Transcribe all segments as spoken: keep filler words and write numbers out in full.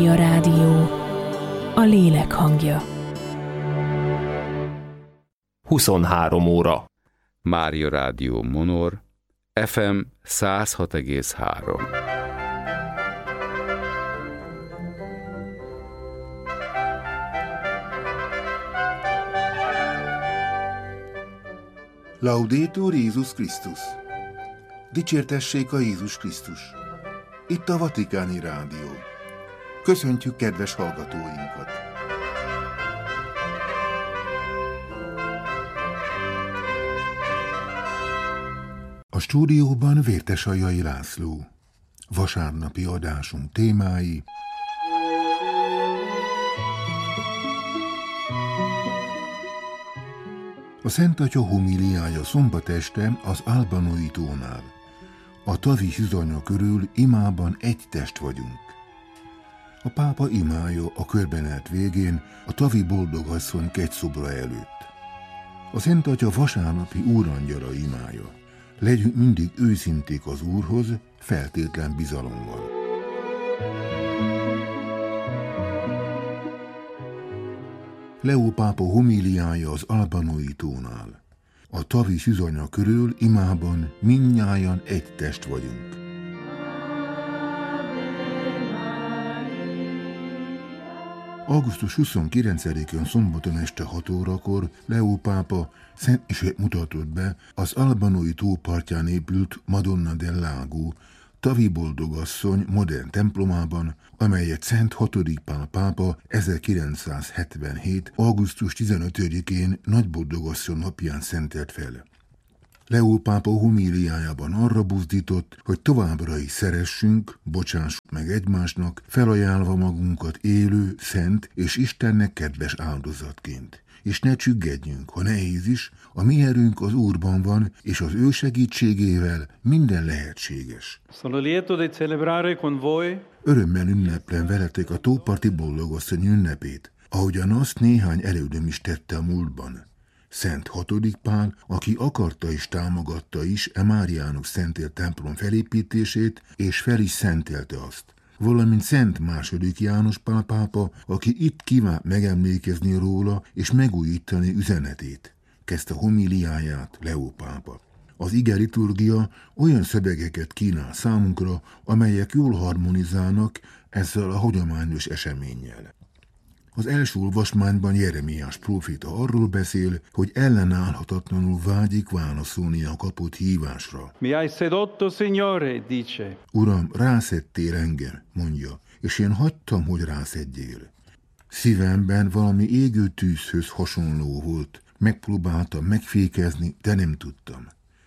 A rádió, a lélek hangja. huszonhárom óra. Mária Rádió Monor, ef em száz hat egész három. Laudetur Jézus Krisztus! Dicsértessék a Jézus Krisztus! Itt a Vatikáni Rádió. Köszöntjük kedves hallgatóinkat! A stúdióban Vértesajai László. Vasárnapi adásunk témái: a Szent Atya homíliája szombat este az Albanói tónál. A tavi hűzanya körül imában egy test vagyunk. A pápa imája a körbenelt végén a tavi boldogasszony kegyszobra előtt. A Szent Atya vasárnapi úrangyala imája. Legyünk mindig őszinték az Úrhoz, feltétlen bizalommal. Leó pápa homíliája az Albanói tónál. A tavi hűzanya körül imában mindnyájan egy test vagyunk. augusztus huszonkilencedikén szombaton este hat órakor Leó pápa szent misét mutatott be az Albanói tó partján épült Madonna del Lago tavi boldogasszony modern templomában, amelyet Szent hatodik Pál pápa ezerkilencszázhetvenhét. augusztus tizenötödikén Nagyboldogasszony napján szentelt fel. Leó pápa homíliájában arra buzdított, hogy továbbra is szeressünk, bocsássuk meg egymásnak, felajánlva magunkat élő, szent és Istennek kedves áldozatként. És ne csüggedjünk, ha nehéz is, a mi erőnk az Úrban van, és az ő segítségével minden lehetséges. Sono lieto di celebrare con voi. Örömmel ünneplem veletek a tóparti boldogasszony ünnepét, ahogyan azt néhány elődöm is tette a múltban. Szent hatodik Pál, aki akarta és támogatta is e Máriának szentelt templom felépítését, és fel is szentelte azt. Valamint Szent második János Pál pápa, aki itt kívánt megemlékezni róla és megújítani üzenetét. Kezdte homíliáját Leó pápa. Az ige liturgia olyan szövegeket kínál számunkra, amelyek jól harmonizálnak ezzel a hagyományos eseménnyel. Az első olvasmányban Jeremiás próféta arról beszél, hogy ellenállhatatlanul vágyik válaszolni a kapott hívásra. Mi hai sedotto, Signore, dice. Uram, rászedtél engem, mondja, és én hagytam, hogy rászedjél. Szívemben valami égő tűzhöz hasonló volt. Megpróbáltam megfékezni, de nem tudtam.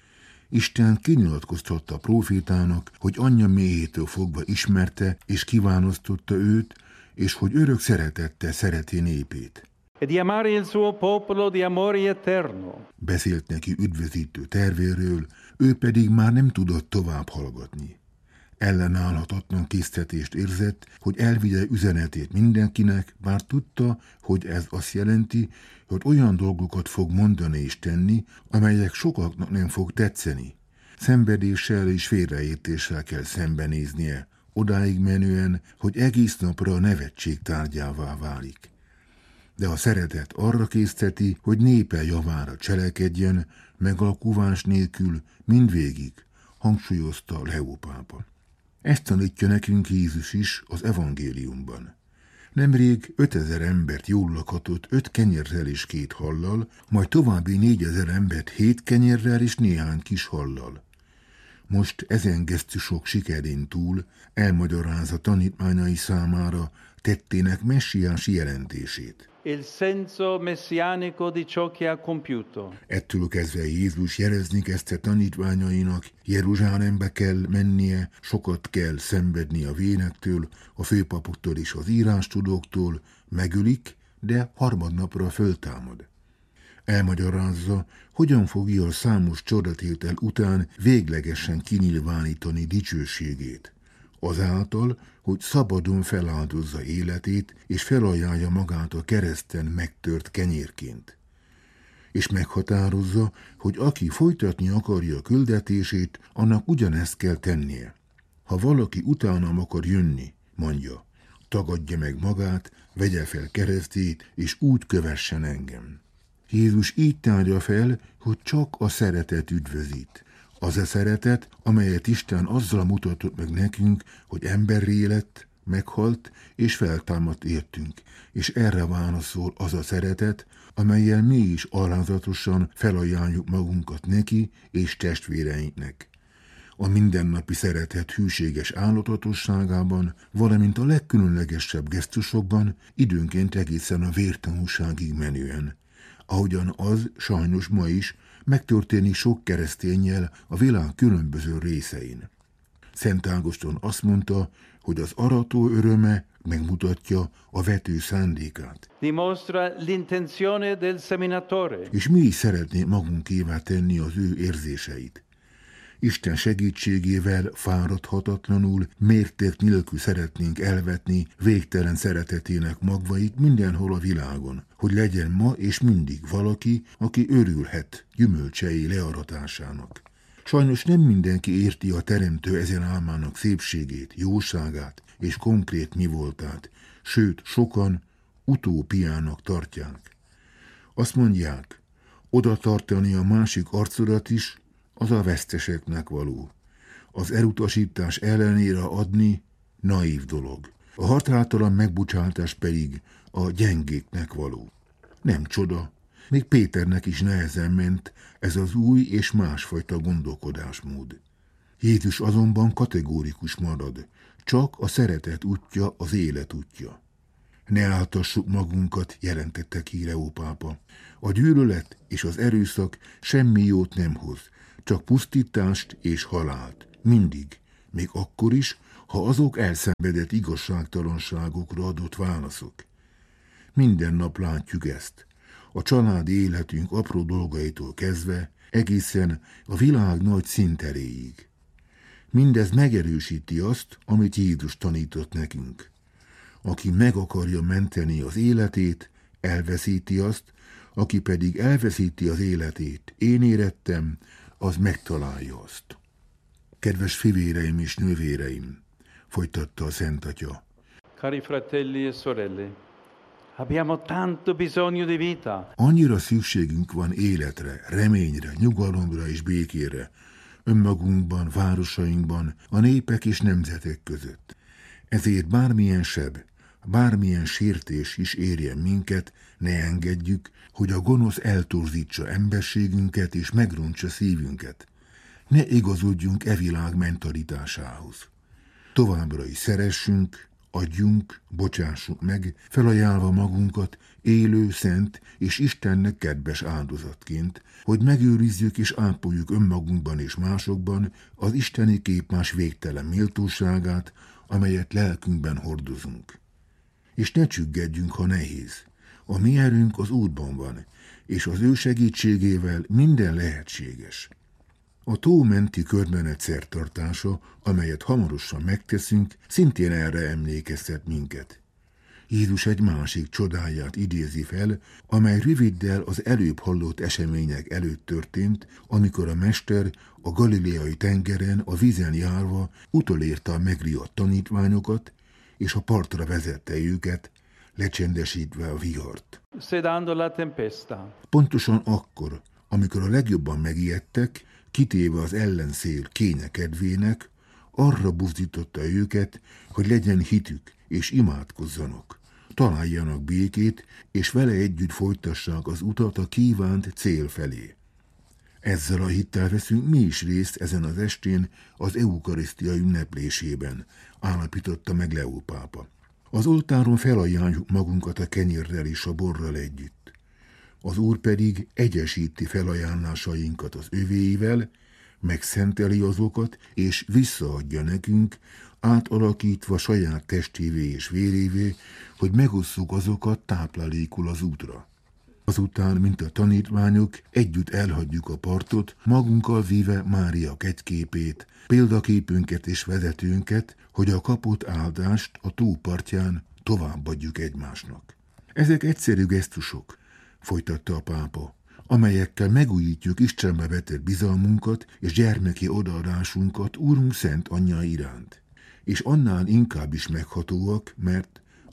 Isten kinyilatkoztatta a prófétának, hogy anyja méhétől fogva ismerte és kiválasztotta őt, és hogy örök szeretettel szereti népét. E di amare il suo popolo di amore eterno. Beszélt neki üdvözítő tervéről, ő pedig már nem tudott tovább hallgatni. Ellenállhatatlan késztetést érzett, hogy elvigye üzenetét mindenkinek, bár tudta, hogy ez azt jelenti, hogy olyan dolgokat fog mondani és tenni, amelyek sokaknak nem fog tetszeni. Szenvedéssel és félreértéssel kell szembenéznie, odáig menően, hogy egész napra a nevetség tárgyává válik. De a szeretet arra készteti, hogy népe javára cselekedjen, megalkuvás nélkül mindvégig, hangsúlyozta Leó pápa. Ezt tanítja nekünk Jézus is az evangéliumban. Nemrég ötezer embert jól lakhatott öt kenyérrel és két hallal, majd további négyezer embert hét kenyérrel és néhány kis hallal. Most ezen gesztusok sikerén túl elmagyarázza tanítmányai számára tettének messiási jelentését. Il senso messianico di ciò che ha compiuto. Ettől kezdve Jézus jelezni kezdte tanítványainak, Jeruzsálembe kell mennie, sokat kell szenvedni a vénektől, a főpapoktól és az írástudóktól, megölik, de harmadnapra föltámad. Elmagyarázza, hogyan fogja a számos csodatétel után véglegesen kinyilvánítani dicsőségét. Azáltal, hogy szabadon feláldozza életét, és felajánlja magát a kereszten megtört kenyérként. És meghatározza, hogy aki folytatni akarja a küldetését, annak ugyanezt kell tennie. Ha valaki utánam akar jönni, mondja, tagadja meg magát, vegye fel keresztét, és úgy kövessen engem. Jézus így tárja fel, hogy csak a szeretet üdvözít. Az a szeretet, amelyet Isten azzal mutatott meg nekünk, hogy emberré lett, meghalt és feltámadt értünk, és erre válaszol az a szeretet, amellyel mi is alázatosan felajánljuk magunkat neki és testvéreinknek. A mindennapi szeretet hűséges állatatosságában, valamint a legkülönlegesebb gesztusokban, időnként egészen a vértanúságig menően. Ahogyan az sajnos ma is megtörténik sok kereszténnyel a világ különböző részein. Szent Ágoston azt mondta, hogy az arató öröme megmutatja a vető szándékát. Dimostra l'intenzione del seminatore. És mi is szeretnénk magunkévá tenni az ő érzéseit. Isten segítségével fáradhatatlanul, mérték nélkül szeretnénk elvetni végtelen szeretetének magvait mindenhol a világon, hogy legyen ma és mindig valaki, aki örülhet gyümölcsei learatásának. Sajnos nem mindenki érti a Teremtő ezen álmának szépségét, jóságát és konkrét mi voltát, sőt, sokan utópiának tartják. Azt mondják, oda tartani a másik arcodat is, az a veszteseknek való. Az elutasítás ellenére adni naív dolog. A határtalan megbocsátás pedig a gyengéknek való. Nem csoda, még Péternek is nehezen ment ez az új és másfajta gondolkodásmód. Jézus azonban kategórikus marad, csak a szeretet útja az élet útja. Ne áltassuk magunkat, jelentette ki Leó pápa. A gyűlölet és az erőszak semmi jót nem hoz, csak pusztítást és halált. Mindig, még akkor is, ha azok elszenvedett igazságtalanságokra adott válaszok. Minden nap látjuk ezt. A családi életünk apró dolgaitól kezdve, egészen a világ nagy szinteréig. Mindez megerősíti azt, amit Jézus tanított nekünk. Aki meg akarja menteni az életét, elveszíti azt, aki pedig elveszíti az életét, én érettem, az megtalálja azt. Kedves fivéreim és nővéreim, folytatta a Szent Atya. Cari fratelli e sorelle, abbiamo tanto bisogno di vita. Annyira szükségünk van életre, reményre, nyugalomra és békére, önmagunkban, városainkban, a népek és nemzetek között. Ezért bármilyen seb, bármilyen sértés is érjen minket, ne engedjük, hogy a gonosz eltorzítsa emberségünket és megrontsa szívünket. Ne igazodjunk e világ mentalitásához. Továbbra is szeressünk, adjunk, bocsássuk meg, felajánlva magunkat élő, szent és Istennek kedves áldozatként, hogy megőrizzük és ápoljuk önmagunkban és másokban az isteni képmás végtelen méltóságát, amelyet lelkünkben hordozunk. És ne csüggedjünk, ha nehéz. A mi erőnk az útban van, és az ő segítségével minden lehetséges. A tó menti körmenet szertartása, amelyet hamarosan megteszünk, szintén erre emlékeztet minket. Jézus egy másik csodáját idézi fel, amely röviddel az előbb hallott események előtt történt, amikor a mester a galileai tengeren a vízen járva utolérte a megriadt tanítványokat, és a partra vezette őket, lecsendesítve a vihart. Sedando la tempesta. Pontosan akkor, amikor a legjobban megijedtek, kitéve az ellenszél kényekedvének, arra buzdította őket, hogy legyen hitük és imádkozzanak, találjanak békét, és vele együtt folytassák az utat a kívánt cél felé. Ezzel a hittel veszünk mi is részt ezen az estén az eukarisztia ünneplésében, állapította meg Leó pápa. Az oltáron felajánljuk magunkat a kenyérrel és a borral együtt. Az Úr pedig egyesíti felajánlásainkat az övéivel, megszenteli azokat, és visszaadja nekünk, átalakítva saját testévé és vérévé, hogy megosszuk azokat táplálékul az útra. Azután, mint a tanítványok, együtt elhagyjuk a partot, magunkkal víve Mária kegyképét, példaképünket és vezetőnket, hogy a kapott áldást a tó partján továbbadjuk egymásnak. Ezek egyszerű gesztusok, folytatta a pápa, amelyekkel megújítjuk Istenbe vetett bizalmunkat és gyermeki odaadásunkat Úrunk Szent Anyja iránt. És annál inkább is meghatóak, mert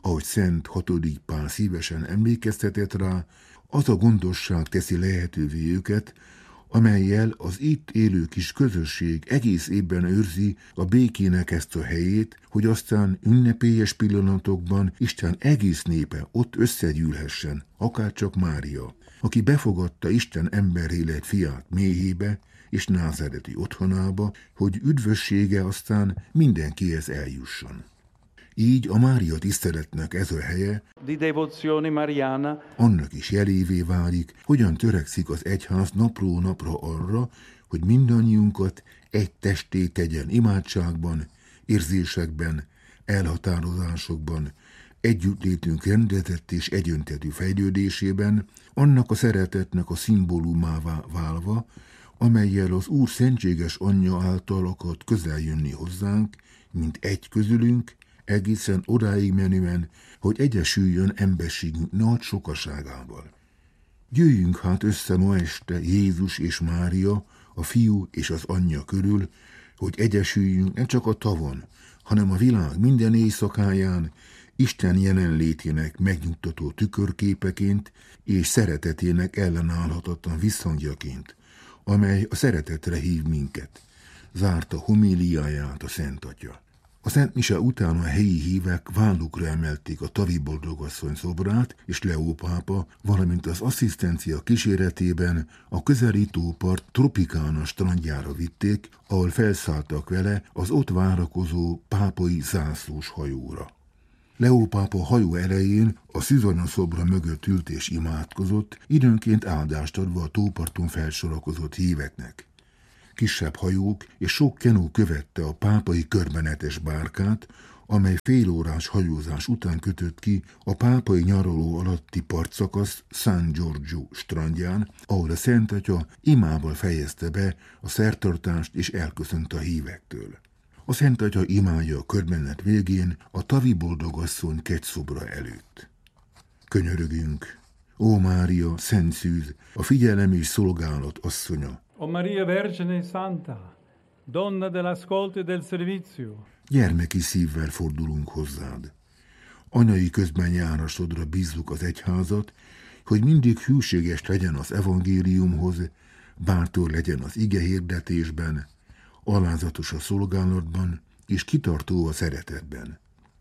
ahogy Szent hatodik Pál szívesen emlékeztetett rá, az a gondosság teszi lehetővé őket, amellyel az itt élő kis közösség egész évben őrzi a békének ezt a helyét, hogy aztán ünnepélyes pillanatokban Isten egész népe ott összegyűlhessen, akárcsak Mária, aki befogadta Isten emberré lett fiát méhébe és názáreti otthonába, hogy üdvössége aztán mindenkihez eljusson. Így a Mária tiszteletnek ez a helye di devozione mariana annak is jelévé válik, hogyan törekszik az egyház napról napra arra, hogy mindannyiunkat egy testé tegyen imádságban, érzésekben, elhatározásokban, együttlétünk rendezett és egyöntetű fejlődésében, annak a szeretetnek a szimbólumává válva, amellyel az Úr szentséges anyja által akart közeljönni hozzánk, mint egy közülünk, egészen odáig menően, hogy egyesüljön emberségünk nagy sokaságával. Jöjjünk hát össze ma este Jézus és Mária, a fiú és az anyja körül, hogy egyesüljünk nem csak a tavon, hanem a világ minden éjszakáján, Isten jelenlétének megnyugtató tükörképeként és szeretetének ellenállhatatlan visszhangjaként, amely a szeretetre hív minket, zárta homíliáját a Szent Atya. A Szent Mise után a helyi hívek vállukra emelték a Tavi Boldogasszony szobrát, és Leó pápa, valamint az asszisztencia kíséretében a közeli tópart Tropicana strandjára vitték, ahol felszálltak vele az ott várakozó pápai zászlós hajóra. Leó pápa hajó elején a szűzanya szobra mögött ült és imádkozott, időnként áldást adva a tóparton felsorakozott híveknek. Kisebb hajók és sok kenó követte a pápai körbenetes bárkát, amely félórás hajózás után kötött ki a pápai nyaraló alatti partszakasz San Giorgio strandján, ahol a Szent Atya imával fejezte be a szertartást és elköszönt a hívektől. A Szent Atya imája a körbenet végén a Tavi Boldogasszony kegyszobra előtt. Könyörögünk, ó Mária, Szent Szűz, a figyelem és szolgálat asszonya! O Maria Vergine Santa, donna dell'ascolto e del servizio. Gyermeki szívvel fordulunk hozzád. Anyai közbenjárásodra bízzuk az egyházat, hogy mindig hűséges legyen az evangéliumhoz, bátor legyen az ige hirdetésben, alázatos a szolgálatban és kitartó a szeretetben.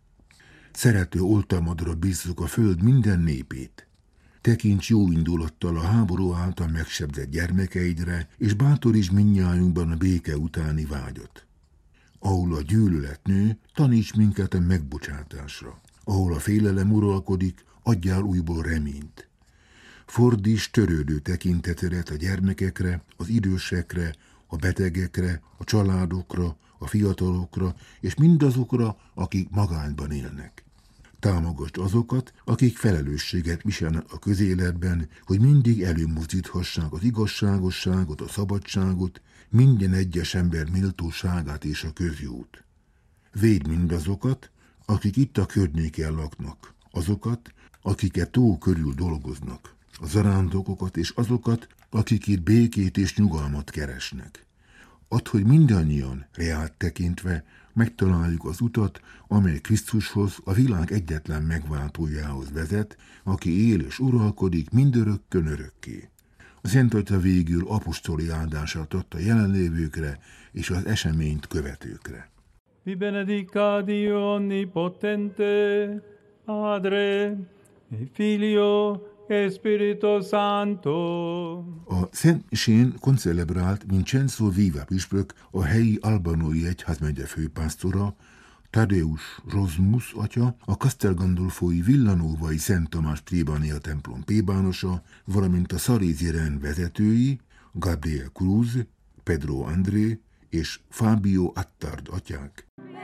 Szerető oltalmadra bízzuk a föld minden népét. Tekints jó indulattal a háború által megsebzett gyermekeidre, és bátoríts mindnyájunkban a béke utáni vágyat. Ahol a gyűlölet nő, taníts minket a megbocsátásra. Ahol a félelem uralkodik, adjál újból reményt. Fordíts törődő tekintetedet a gyermekekre, az idősekre, a betegekre, a családokra, a fiatalokra, és mindazokra, akik magányban élnek. Támogasd azokat, akik felelősséget viselnek a közéletben, hogy mindig előmozdíthassák az igazságosságot, a szabadságot, minden egyes ember méltóságát és a közjót. Védd mindazokat, akik itt a környéken laknak, azokat, akiket tó körül dolgoznak, a zarándokokat és azokat, akik itt békét és nyugalmat keresnek. Add, hogy mindannyian, reált tekintve, megtaláljuk az utat, amely Krisztushoz, a világ egyetlen megváltójához vezet, aki él és uralkodik mindörökkön örökké. A Szent Atya végül apostoli áldását adta jelenlévőkre és az eseményt követőkre. Vi benedica Dio Onnipotente, Padre, e Figlio, e Spirito Santo. A Szent Misén koncelebrált Vincenzo Viva püspök, a helyi albanói egyházmegye főpásztora, Tadeusz Rozmus atya, a Castel Gandolfói Villanovai Szent Tamás plébánia templom plébánosa, valamint a szarézi rend vezetői, Gabriel Cruz, Pedro André és Fábio Attard atyák.